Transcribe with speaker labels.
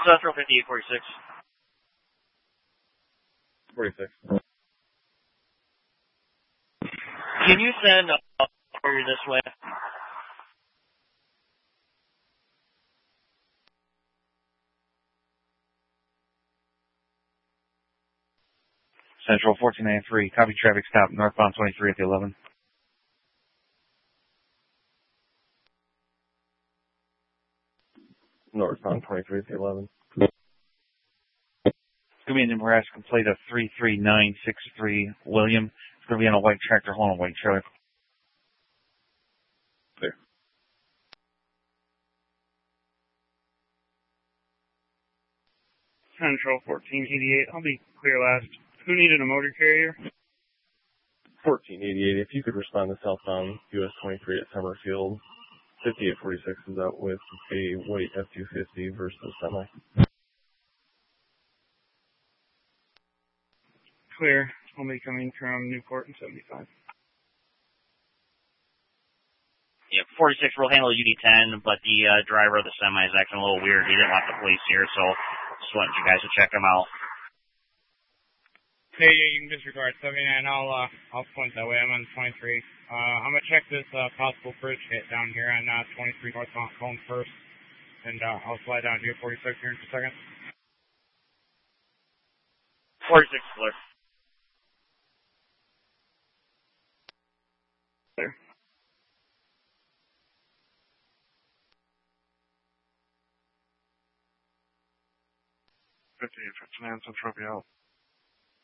Speaker 1: Central 5846.
Speaker 2: 46.
Speaker 1: Can you send a courier this way?
Speaker 3: Central 1493, copy traffic stop, northbound 23 at the 11.
Speaker 2: Northbound 23 at the 11.
Speaker 3: It's going to be in Nebraska plate of 33963 William. It's going to be on a white tractor hauling a white trailer.
Speaker 2: Clear.
Speaker 4: Central 1488. I'll be clear last. Who needed a motor carrier?
Speaker 2: 1488. If you could respond to southbound US 23 at Summerfield. 5846 is out with a white F-250 versus semi.
Speaker 4: Clear. I'll be coming from Newport in 75.
Speaker 1: Yeah, 46 will handle UD10, but the driver of the semi is acting a little weird. He didn't want the police here, so just wanted you guys to check him out.
Speaker 4: Hey, yeah, you can disregard 79. I'll point that way. I'm on 23. I'm gonna check this possible bridge hit down here on 23 northbound phone first, and I'll slide down to 46 here in a second.
Speaker 1: 46 clear.
Speaker 4: Clear.
Speaker 5: Central out.